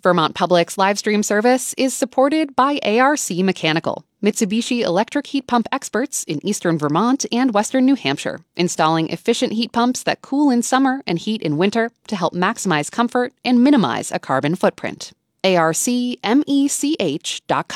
Vermont Public's live stream service is supported by ARC Mechanical, Mitsubishi electric heat pump experts in eastern Vermont and western New Hampshire, installing efficient heat pumps that cool in summer and heat in winter to help maximize comfort and minimize a carbon footprint. ARCMECH.com